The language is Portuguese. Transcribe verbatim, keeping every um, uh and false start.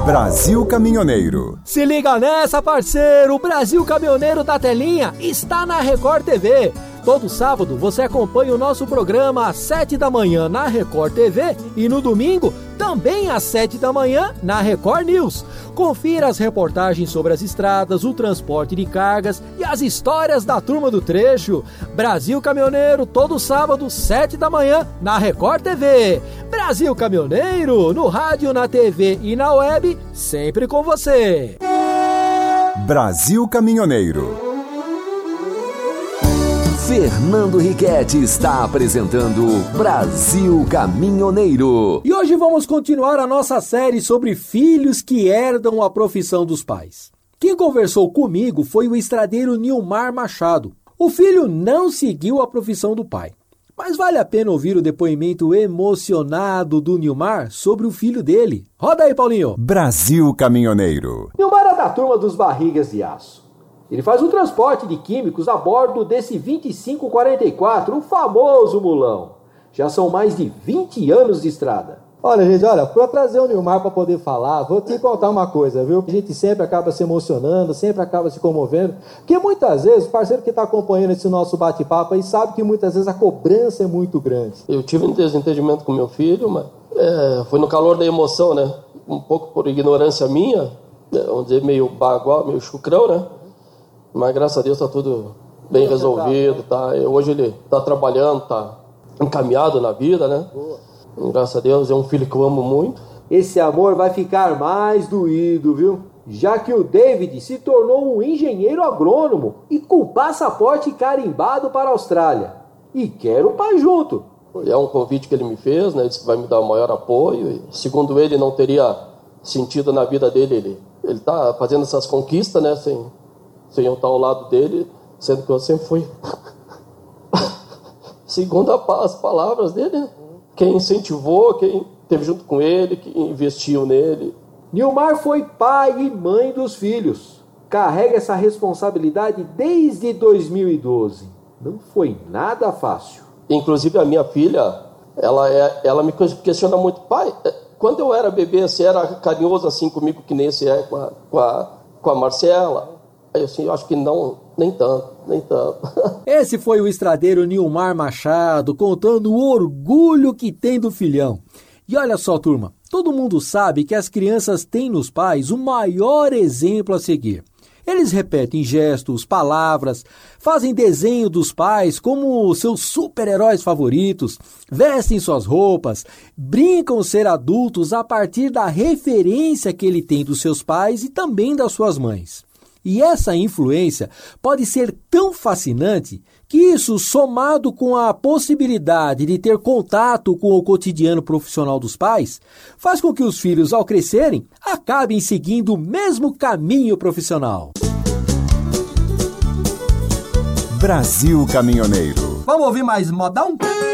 Brasil Caminhoneiro. Se liga nessa, parceiro! O Brasil Caminhoneiro da Telinha está na Record T V. Todo sábado você acompanha o nosso programa às sete da manhã na Record T V e no domingo também às sete da manhã na Record News. Confira as reportagens sobre as estradas, o transporte de cargas e as histórias da turma do trecho. Brasil Caminhoneiro, todo sábado, sete da manhã na Record T V. Brasil Caminhoneiro, no rádio, na T V e na web, sempre com você. Brasil Caminhoneiro. Fernando Riquetti está apresentando Brasil Caminhoneiro. E hoje vamos continuar a nossa série sobre filhos que herdam a profissão dos pais. Quem conversou comigo foi o estradeiro Nilmar Machado. O filho não seguiu a profissão do pai. Mas vale a pena ouvir o depoimento emocionado do Nilmar sobre o filho dele. Roda aí, Paulinho. Brasil Caminhoneiro. Nilmar é da turma dos barrigas de aço. Ele faz o transporte de químicos a bordo desse vinte e cinco quarenta e quatro, o famoso mulão. Já são mais de vinte anos de estrada. Olha, gente, olha, para trazer o Nilmar para poder falar, vou te contar uma coisa, viu? A gente sempre acaba se emocionando, sempre acaba se comovendo, porque muitas vezes, o parceiro que está acompanhando esse nosso bate-papo aí sabe que muitas vezes a cobrança é muito grande. Eu tive um desentendimento com meu filho, mas é, foi no calor da emoção, né? Um pouco por ignorância minha, vamos dizer, meio bagual, meio chucrão, né? Mas graças a Deus está tudo bem resolvido, tá? Hoje ele está trabalhando, está encaminhado na vida, né? Boa. Graças a Deus, é um filho que eu amo muito. Esse amor vai ficar mais doído, viu? Já que o David se tornou um engenheiro agrônomo e com passaporte carimbado para a Austrália. E quer o pai junto. É um convite que ele me fez, né? Ele disse que vai me dar o maior apoio. E, segundo ele, não teria sentido na vida dele. Ele ele está fazendo essas conquistas, né? Sem... sem eu estar ao lado dele, sendo que eu sempre fui, segundo as palavras dele, né? Quem incentivou, quem esteve junto com ele, quem investiu nele. Nilmar foi pai e mãe dos filhos. Carrega essa responsabilidade desde dois mil e doze. Não foi nada fácil. Inclusive a minha filha, ela, é, ela me questiona muito. Pai, quando eu era bebê, você era carinhoso assim comigo que nem você é com a, com a, com a Marcela? Aí assim, eu acho que não, nem tanto, nem tanto. Esse foi o estradeiro Nilmar Machado contando o orgulho que tem do filhão. E olha só, turma, todo mundo sabe que as crianças têm nos pais o maior exemplo a seguir. Eles repetem gestos, palavras, fazem desenho dos pais como seus super-heróis favoritos, vestem suas roupas, brincam ser adultos a partir da referência que ele tem dos seus pais e também das suas mães. E essa influência pode ser tão fascinante que isso, somado com a possibilidade de ter contato com o cotidiano profissional dos pais, faz com que os filhos, ao crescerem, acabem seguindo o mesmo caminho profissional. Brasil Caminhoneiro. Vamos ouvir mais modão?